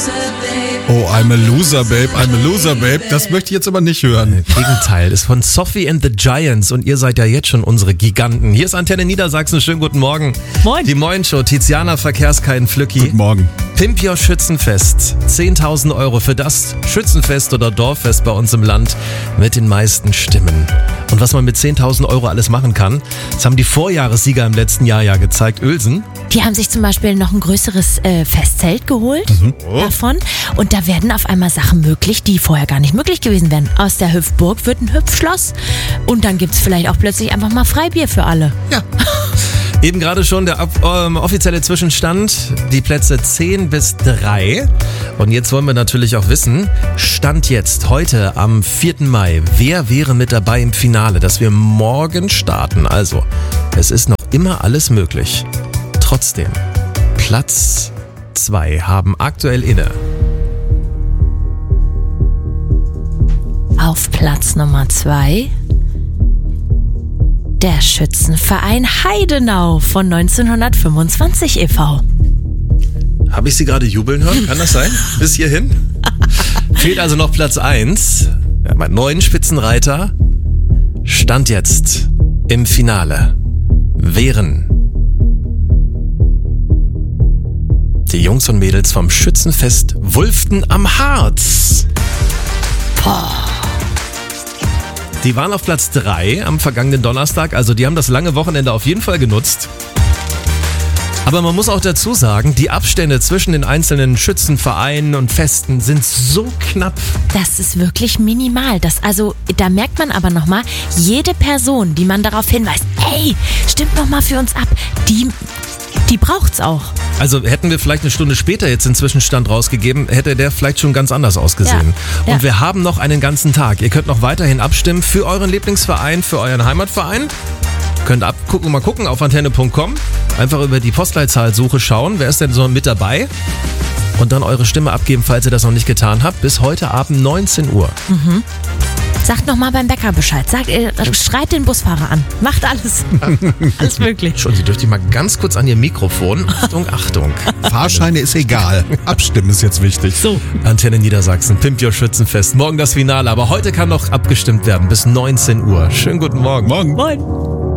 Oh, I'm a loser, babe, I'm a loser, babe. Das möchte ich jetzt aber nicht hören. Gegenteil, ist von Sophie and the Giants und ihr seid ja jetzt schon unsere Giganten. Hier ist Antenne Niedersachsen, schönen guten Morgen. Moin. Die Moin-Show, Tiziana Verkehrskaiden Flücki. Guten Morgen. Pimp Your Schützenfest, 10.000 € für das Schützenfest oder Dorffest bei uns im Land mit den meisten Stimmen. Und was man mit 10.000 € alles machen kann, das haben die Vorjahressieger im letzten Jahr ja gezeigt. Uelsen. Die haben sich zum Beispiel noch ein größeres Festzelt geholt davon. Und da werden auf einmal Sachen möglich, die vorher gar nicht möglich gewesen wären. Aus der Hüpfburg wird ein Hüpfschloss. Und dann gibt's vielleicht auch plötzlich einfach mal Freibier für alle. Ja. Eben gerade schon der offizielle Zwischenstand, die Plätze 10 bis 3. Und jetzt wollen wir natürlich auch wissen, Stand jetzt, heute am 4. Mai, wer wäre mit dabei im Finale, das wir morgen starten. Also, es ist noch immer alles möglich. Trotzdem, Platz 2 haben aktuell inne. Auf Platz Nummer 2 der Schützenverein Heidenau von 1925 e.V. Habe ich Sie gerade jubeln hören? Kann das sein? Bis hierhin? Fehlt also noch Platz 1. Wir haben einen neuen Spitzenreiter. Stand jetzt im Finale wären die Jungs und Mädels vom Schützenfest Wulften am Harz. Die waren auf Platz 3 am vergangenen Donnerstag, also die haben das lange Wochenende auf jeden Fall genutzt. Aber man muss auch dazu sagen, die Abstände zwischen den einzelnen Schützenvereinen und Festen sind so knapp. Das ist wirklich minimal. Da merkt man aber nochmal, jede Person, die man darauf hinweist, hey, stimmt nochmal für uns ab, die braucht's auch. Also hätten wir vielleicht eine Stunde später jetzt den Zwischenstand rausgegeben, hätte der vielleicht schon ganz anders ausgesehen. Ja. Und wir haben noch einen ganzen Tag. Ihr könnt noch weiterhin abstimmen für euren Lieblingsverein, für euren Heimatverein. Könnt mal gucken auf antenne.com. Einfach über die Postleitzahlsuche schauen, wer ist denn so mit dabei. Und dann eure Stimme abgeben, falls ihr das noch nicht getan habt, bis heute Abend 19 Uhr. Sagt nochmal beim Bäcker Bescheid. Schreit den Busfahrer an. Macht alles. Alles möglich. Schon, Sie dürfte mal ganz kurz an Ihr Mikrofon. Achtung, Achtung. Fahrscheine ist egal. Abstimmen ist jetzt wichtig. So. Antenne Niedersachsen, Pimp Your Schützenfest. Morgen das Finale, aber heute kann noch abgestimmt werden bis 19 Uhr. Schönen guten Morgen. Morgen. Moin.